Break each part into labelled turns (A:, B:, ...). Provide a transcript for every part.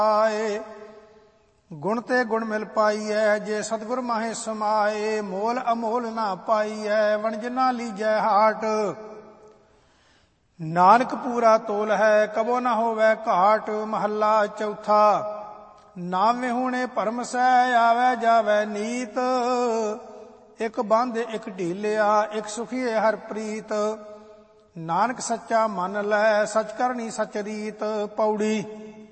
A: ਆਏ। ਗੁਣ ਤੇ ਗੁਣ ਮਿਲ ਪਾਈਐ, ਜੇ ਸਤਿਗੁਰ ਮਾਹੇ ਸਮਾਏ। ਮੋਲ ਅਮੋਲ ਨਾ ਪਾਈਐ, ਵਣਜ ਨਾ ਲੀਜੈ ਹਾਟ। ਨਾਨਕ ਪੂਰਾ ਤੋਲ ਹੈ, ਕਬੋ ਨਾ ਹੋਵੈ ਘਾਟ। ਮਹੱਲਾ ਚੌਥਾ। ਨਾਮ ਵਿਹੂਣੇ ਭਰਮ ਸਹਿ, ਆਵੈ ਜਾਵੈ ਨੀਤ। ਇੱਕ ਬੰਧ ਇੱਕ ਢੀਲਿਆ, ਇੱਕ ਸੁਖੀਏ ਹਰ ਪ੍ਰੀਤ। ਨਾਨਕ ਸੱਚਾ ਮੰਨ ਲੈ, ਸਚ ਕਰਨੀ ਸਚ ਰੀਤ। ਪੌੜੀ।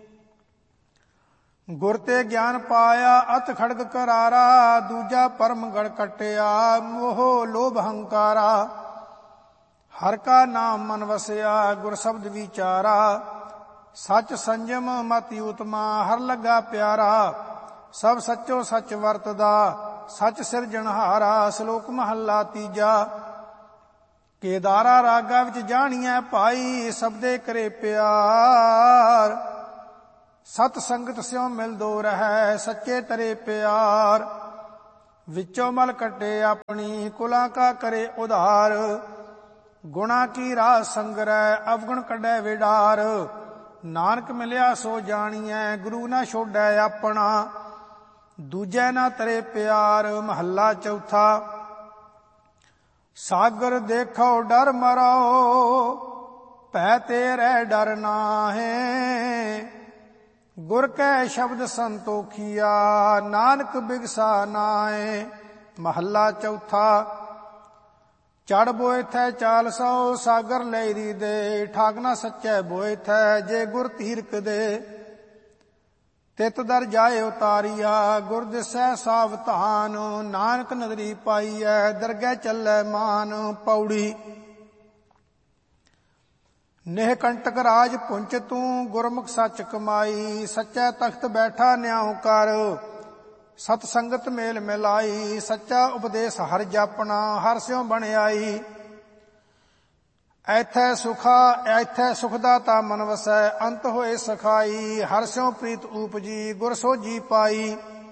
A: ਗੁਰ ਤੇ ਗਿਆਨ ਪਾਇਆ, ਅਤ ਖੜਗ ਕਰਾਰਾ। ਦੂਜਾ ਪਰਮ ਗੜ ਕੱਟਿਆ, ਮੋਹ ਲੋਭ ਹੰਕਾਰਾ। ਹਰ ਕਾ ਨਾਮ ਮਨ ਵਸਿਆ, ਗੁਰ ਸ਼ਬਦ ਵਿਚਾਰਾ। ਸਚ ਸੰਜਮ ਮਤਿ ਉਤਮਾ, ਹਰ ਲੱਗਾ ਪਿਆਰਾ। ਸਭ ਸੱਚੋ ਸੱਚ ਵਰਤਦਾ, ਸਚ ਸਿਰਜਣਹਾਰਾ। ਸ਼ਲੋਕ ਮਹੱਲਾ ਤੀਜਾ। ਕੇਦਾਰਾ ਰਾਗਾ ਵਿੱਚ ਜਾਣੀਐ ਭਾਈ, ਸਬਦੇ ਕਰੇ ਪਿਆਰ। ਸਤ ਸੰਗਤ ਸਿਉ ਮਿਲ ਦੋ ਰਹੈ, ਸੱਚੇ ਤਰੇ ਪਿਆਰ। ਵਿੱਚੋਂ ਮਲ ਕੱਢੇ ਆਪਣੀ, ਕੁਲਾਂ ਕਾ ਕਰੇ ਉਧਾਰ। ਗੁਣਾ ਕੀ ਰਾਹ ਸੰਗਰੈ, ਅਵਗੁਣ ਕੱਢੈ ਵਿਡਾਰ। ਨਾਨਕ ਮਿਲਿਆ ਸੋ ਜਾਣੀਐ, ਗੁਰੂ ਨਾ ਛੋਡੈ ਆਪਣਾ। ਦੂਜੈ ਨਾ ਤਰੇ ਪਿਆਰ। ਮਹੱਲਾ ਚੌਥਾ। ਸਾਗਰ ਦੇਖੋ ਡਰ ਮਰੋ, ਭੈ ਤੇਰੇ ਡਰ ਨਾਹੀਂ। ਗੁਰ ਕੈ ਸ਼ਬਦ ਸੰਤੋਖੀਆ, ਨਾਨਕ ਬਿਗਸਾ ਨਾਏ। ਮਹੱਲਾ ਚੌਥਾ। ਚੜ ਬੋਇ ਥੈ ਚਾਲ ਸੋ, ਸਾਗਰ ਲੈਰੀ ਦੇ। ਠਾਗਨਾ ਸੱਚੈ ਬੋਇ ਥੈ, ਜੇ ਗੁਰ ਧੀਰਕ ਦੇ। ਤਿਤ ਦਰ ਜਾਏ ਉਤਾਰੀਆ, ਗੁਰ ਦਿਸੈ ਸਾਵਧਾਨ। ਨਾਨਕ ਨਦਰੀ ਪਾਈਐ, ਦਰਗਹਿ ਚੱਲੈ ਮਾਨ। ਪੌੜੀ। ਨੇਹ ਕੰਟਕ ਰਾਜ ਪੁੰਚ ਤੂੰ, ਗੁਰਮੁਖ ਸੱਚ ਕਮਾਈ। ਸੱਚੈ ਤਖਤ ਬੈਠਾ ਨਿਆਉ ਕਰ, ਸਤ ਸੰਗਤ ਮੇਲ ਮਿਲਾਈ। ਸੱਚਾ ਉਪਦੇਸ ਹਰ ਜਾਪਣਾ, ਹਰ ਸਿਉ ਬਣਿਆਈ। ਐਥੈ ਸੁਖ ਦਾਤਾ ਮਨ ਵਸੈ, ਅੰਤ ਹੋਏ ਸਖਾਈ। ਹਰ ਸਿਉ ਪ੍ਰੀਤ ਊਪਜੀ, ਗੁਰ ਸੋਝੀ ਪਾਈ।